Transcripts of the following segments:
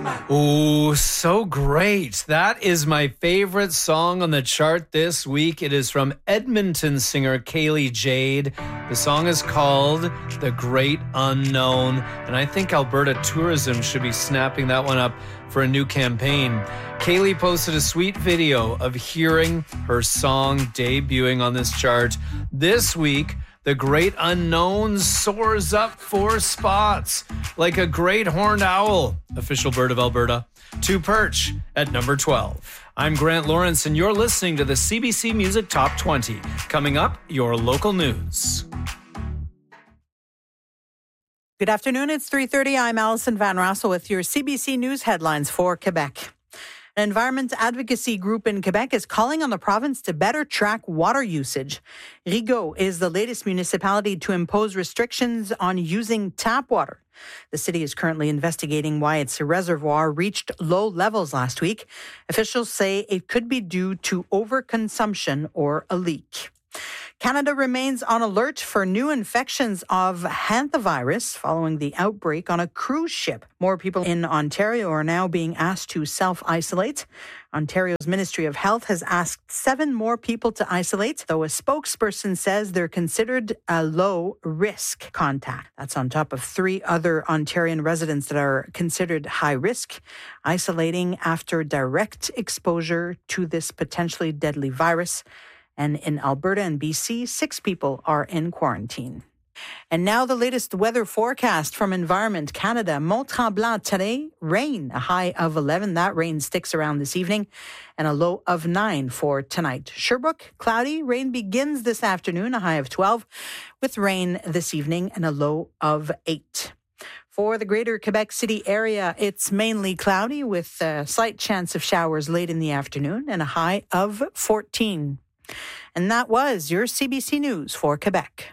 Oh, so great. That is my favorite song on the chart this week. It is from Edmonton singer Kaylee Jade. The song is called The Great Unknown, and I think Alberta Tourism should be snapping that one up for a new campaign. Kaylee posted a sweet video of hearing her song debuting on this chart. This week, The Great Unknown soars up 4 spots like a great horned owl, official bird of Alberta, to perch at number 12. I'm Grant Lawrence, and you're listening to the CBC Music Top 20. Coming up, your local news. Good afternoon. It's 3:30. I'm Alison Van Rassel with your CBC News headlines for Quebec. An environment advocacy group in Quebec is calling on the province to better track water usage. Rigaud is the latest municipality to impose restrictions on using tap water. The city is currently investigating why its reservoir reached low levels last week. Officials say it could be due to overconsumption or a leak. Canada remains on alert for new infections of hantavirus following the outbreak on a cruise ship. More people in Ontario are now being asked to self-isolate. Ontario's Ministry of Health has asked 7 more people to isolate, though a spokesperson says they're considered a low-risk contact. That's on top of 3 other Ontarian residents that are considered high-risk, isolating after direct exposure to this potentially deadly virus. And in Alberta and BC, 6 people are in quarantine. And now the latest weather forecast from Environment Canada. Mont-Tremblant today, rain, a high of 11. That rain sticks around this evening, and a low of 9 for tonight. Sherbrooke, cloudy. Rain begins this afternoon, a high of 12, with rain this evening and a low of 8. For the greater Quebec City area, it's mainly cloudy with a slight chance of showers late in the afternoon and a high of 14. And that was your CBC News for Quebec.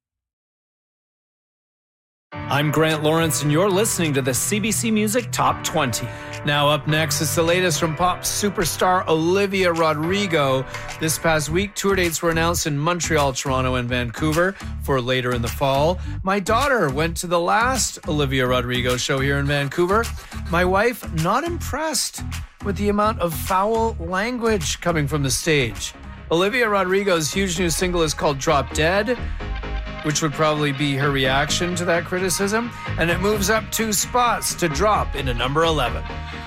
I'm Grant Lawrence, and you're listening to the CBC Music Top 20. Now up next is the latest from pop superstar Olivia Rodrigo. This past week, tour dates were announced in Montreal, Toronto, and Vancouver for later in the fall. My daughter went to the last Olivia Rodrigo show here in Vancouver. My wife, not impressed with the amount of foul language coming from the stage. Olivia Rodrigo's huge new single is called Drop Dead, which would probably be her reaction to that criticism, and it moves up 2 spots to drop into number 11.